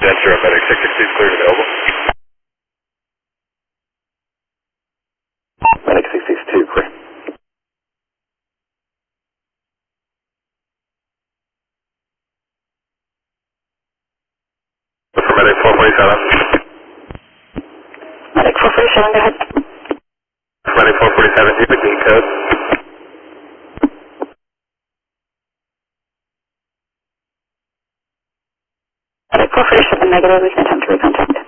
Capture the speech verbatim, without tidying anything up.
Ventura, medic six six two cleared available. Medic six six two clear. For medic four forty-seven. Medic four forty-seven, go ahead. Medic four forty-seven, do you have a gate code? Medic four forty-seven, negative, we can attempt to recontact.